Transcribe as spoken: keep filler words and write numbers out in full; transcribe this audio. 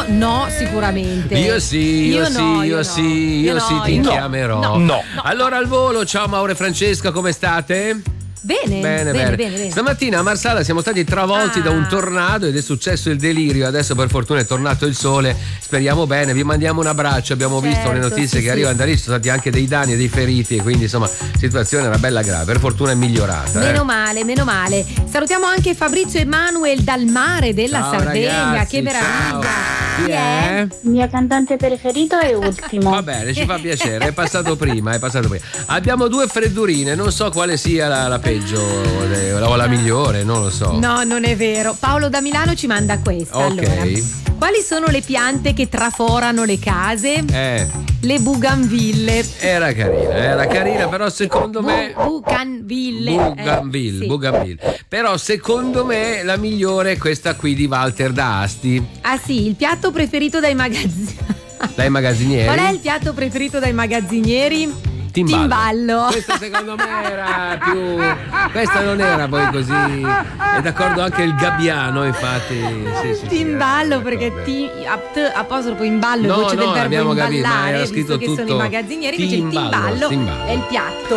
no, sicuramente. Io sì, io, Io sì, no, io io sì, no. io, Io sì, no, ti io no. chiamerò. No, no. Allora al volo, ciao Mauro e Francesca, come state? Bene, bene, bene, bene, bene. Stamattina a Marsala siamo stati travolti Ah. da un tornado ed è successo il delirio. Adesso per fortuna è tornato il sole, speriamo bene. Vi mandiamo un abbraccio. Abbiamo Certo, visto le notizie sì, che sì. arrivano da lì, ci sono stati anche dei danni e dei feriti, quindi insomma la situazione era bella grave. Per fortuna è migliorata. Meno eh. male, meno male. Salutiamo anche Fabrizio Emanuel dal mare della Ciao, Sardegna. ragazzi, Che meraviglia! ciao. Chi è? Il mio cantante preferito è Ultimo. Va bene, ci fa piacere, è passato prima, è passato prima. Abbiamo due freddurine, non so quale sia la, la peggio o la migliore, non lo so. No, non è vero. Paolo da Milano ci manda questa. Ok. Allora, quali sono le piante che traforano le case? Eh, Le bougainville. era carina, era carina, però secondo me Bu- Bougainville. Bougainville, Eh, sì. Bougainville. Però secondo me la migliore è questa qui di Walter da Asti, Ah sì, il piatto preferito dai magazzini. dai magazzinieri. Qual è il piatto preferito dai magazzinieri? Timballo. Timballo. Questa secondo me era più. Questa non era poi così. È d'accordo anche il gabbiano, infatti. Sì, sì, sì, Timballo, era perché d'accordo. ti, a- t- apostrofo imballo, No, voce no, del verbo abbiamo capito, ma imballare, era visto scritto che sono tutto i magazzinieri, invece il timballo, timballo timballo. è il piatto